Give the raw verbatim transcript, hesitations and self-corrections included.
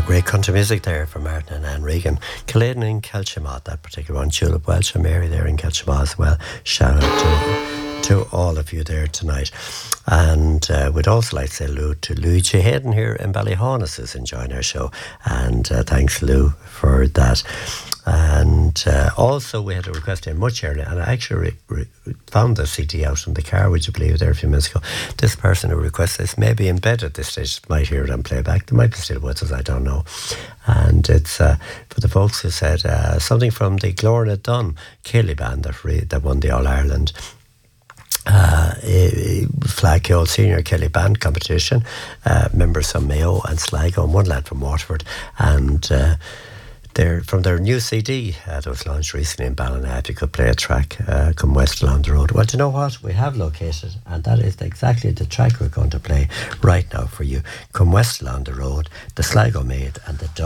great country music there from Martin and Anne Regan. Killaden in Kelchimod, that particular one. Tulip Welch and Mary there in Kelchimod as well. Shout out to, to all of you there tonight. And uh, we'd also like to say hello to Luigi Hayden here in Ballyhaunis, who's enjoying our show. And uh, thanks, Lou, for that. And uh, also we had a request in much earlier, and I actually re- re- found the C D out in the car, would you believe, there a few minutes ago. This person who requested this may be in bed at this stage, might hear it on playback. They might be still with us, I don't know. And it's uh, for the folks who said uh, something from the Glorna Dunn Kelly band that, re- that won the All-Ireland Uh, Flaghall Senior Kelly Band competition. Uh, members from Mayo and Sligo, and one lad from Waterford, and uh, they're from their new C D uh, that was launched recently in Ballina. If you could play a track, uh, Come West Along the Road. Well, do you know what? We have located, and that is exactly the track we're going to play right now for you. Come West Along the Road, the Sligo Maid, and the